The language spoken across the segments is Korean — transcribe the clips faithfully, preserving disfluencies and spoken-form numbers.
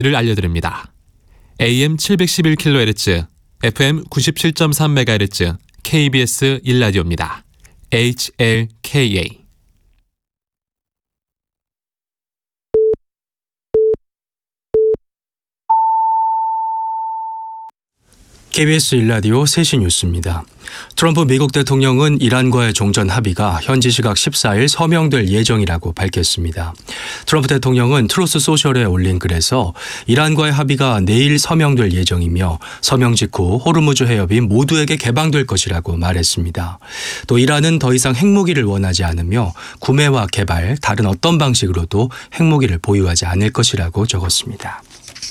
를 알려드립니다. 에이엠 칠백십일 킬로헤르츠, 에프엠 구십칠 점 삼 메가헤르츠 케이비에스 일 라디오입니다. 에이치엘케이에이. 케이비에스 일 라디오 세 시 뉴스입니다. 트럼프 미국 대통령은 이란과의 종전 합의가 현지 시각 십사 일 서명될 예정이라고 밝혔습니다. 트럼프 대통령은 트루스 소셜에 올린 글에서 이란과의 합의가 내일 서명될 예정이며 서명 직후 호르무즈 해협이 모두에게 개방될 것이라고 말했습니다. 또 이란은 더 이상 핵무기를 원하지 않으며 구매와 개발, 다른 어떤 방식으로도 핵무기를 보유하지 않을 것이라고 적었습니다.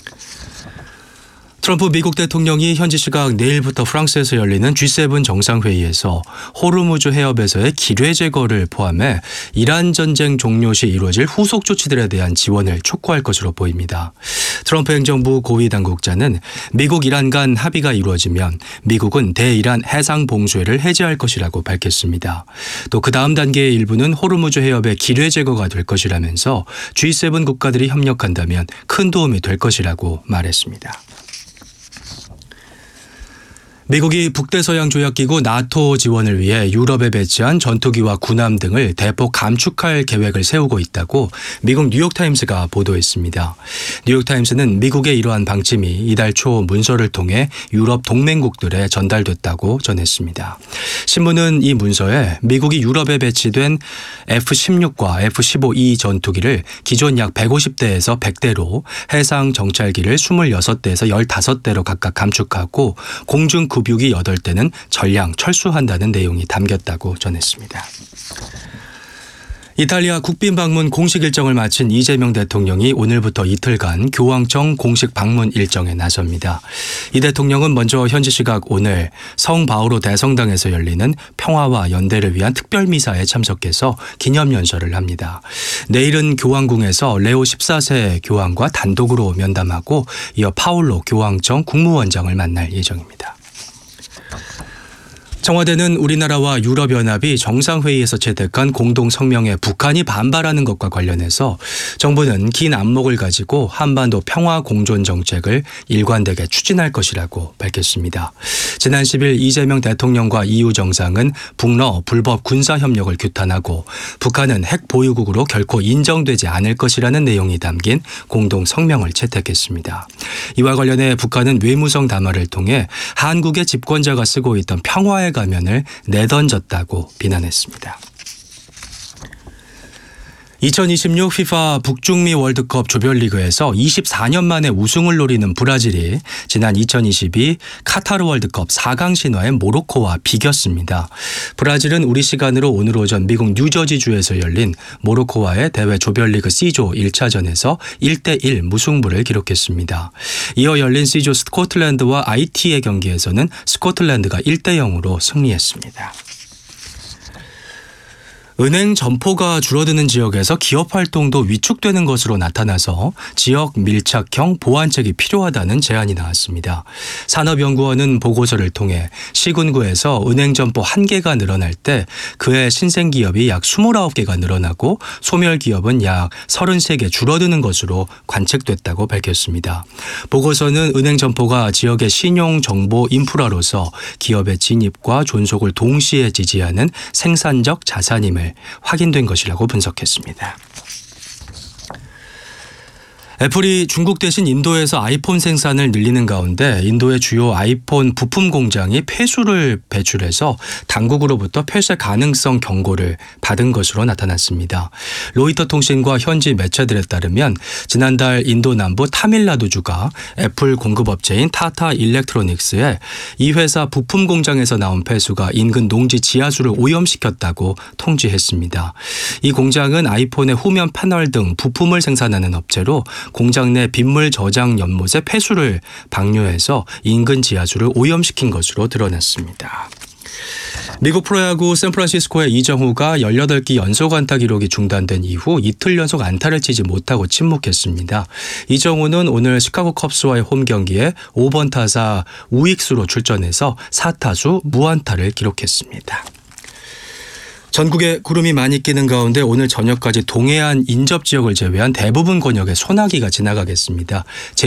트럼프 미국 대통령이 현지 시각 내일부터 프랑스에서 열리는 지 세븐 정상회의에서 호르무즈 해협에서의 기뢰 제거를 포함해 이란 전쟁 종료 시 이루어질 후속 조치들에 대한 지원을 촉구할 것으로 보입니다. 트럼프 행정부 고위 당국자는 미국 이란 간 합의가 이루어지면 미국은 대이란 해상 봉쇄를 해제할 것이라고 밝혔습니다. 또 그 다음 단계의 일부는 호르무즈 해협의 기뢰 제거가 될 것이라면서 지 세븐 국가들이 협력한다면 큰 도움이 될 것이라고 말했습니다. 미국이 북대서양조약기구 나토 지원을 위해 유럽에 배치한 전투기와 군함 등을 대폭 감축할 계획을 세우고 있다고 미국 뉴욕타임스가 보도했습니다. 뉴욕타임스는 미국의 이러한 방침이 이달 초 문서를 통해 유럽 동맹국들에 전달됐다고 전했습니다. 신문은 이 문서에 미국이 유럽에 배치된 에프 십육과 에프 십오 이 전투기를 기존 약 백오십 대에서 백 대로 해상 정찰기를 이십육 대에서 십오 대로 각각 감축하고 공중 구비기 여덟 대는 전량 철수한다는 내용이 담겼다고 전했습니다. 이탈리아 국빈 방문 공식 일정을 마친 이재명 대통령이 오늘부터 이틀간 교황청 공식 방문 일정에 나섭니다. 이 대통령은 먼저 현지 시각 오늘 성바오로 대성당에서 열리는 평화와 연대를 위한 특별 미사에 참석해서 기념연설을 합니다. 내일은 교황궁에서 레오 십사 세 교황과 단독으로 면담하고 이어 파울로 교황청 국무원장을 만날 예정입니다. 청와대는 우리나라와 유럽연합이 정상회의에서 채택한 공동성명에 북한이 반발하는 것과 관련해서 정부는 긴 안목을 가지고 한반도 평화 공존 정책을 일관되게 추진할 것이라고 밝혔습니다. 지난 십 일 이재명 대통령과 이유 정상은 북러 불법 군사협력을 규탄하고 북한은 핵 보유국으로 결코 인정되지 않을 것이라는 내용이 담긴 공동성명을 채택했습니다. 이와 관련해 북한은 외무성 담화를 통해 한국의 집권자가 쓰고 있던 평화의 가면을 내던졌다고 비난했습니다. 이천이십육 피파 북중미 월드컵 조별리그에서 이십사 년 만에 우승을 노리는 브라질이 지난 이천이십이 카타르 월드컵 사 강 신화의 모로코와 비겼습니다. 브라질은 우리 시간으로 오늘 오전 미국 뉴저지주에서 열린 모로코와의 대회 조별리그 C조 일 차전에서 일 대 일 무승부를 기록했습니다. 이어 열린 C조 스코틀랜드와 아이티의 경기에서는 스코틀랜드가 일 대 영으로 승리했습니다. 은행 점포가 줄어드는 지역에서 기업 활동도 위축되는 것으로 나타나서 지역 밀착형 보완책이 필요하다는 제안이 나왔습니다. 산업연구원은 보고서를 통해 시군구에서 은행 점포 한 개가 늘어날 때 그해 신생기업이 약 이십구 개가 늘어나고 소멸기업은 약 삼십삼 개 줄어드는 것으로 관측됐다고 밝혔습니다. 보고서는 은행 점포가 지역의 신용정보 인프라로서 기업의 진입과 존속을 동시에 지지하는 생산적 자산임을 확인된 것이라고 분석했습니다. 애플이 중국 대신 인도에서 아이폰 생산을 늘리는 가운데 인도의 주요 아이폰 부품 공장이 폐수를 배출해서 당국으로부터 폐쇄 가능성 경고를 받은 것으로 나타났습니다. 로이터 통신과 현지 매체들에 따르면 지난달 인도 남부 타밀나두주가 애플 공급업체인 타타 일렉트로닉스에 이 회사 부품 공장에서 나온 폐수가 인근 농지 지하수를 오염시켰다고 통지했습니다. 이 공장은 아이폰의 후면 패널 등 부품을 생산하는 업체로 공장 내 빗물 저장 연못에 폐수를 방류해서 인근 지하수를 오염시킨 것으로 드러났습니다. 미국 프로야구 샌프란시스코의 이정후가 열여덟 기 연속 안타 기록이 중단된 이후 이틀 연속 안타를 치지 못하고 침묵했습니다. 이정후는 오늘 시카고 컵스와의 홈 경기에 오 번 타자 우익수로 출전해서 사 타수 무안타를 기록했습니다. 전국에 구름이 많이 끼는 가운데 오늘 저녁까지 동해안 인접 지역을 제외한 대부분 권역에 소나기가 지나가겠습니다.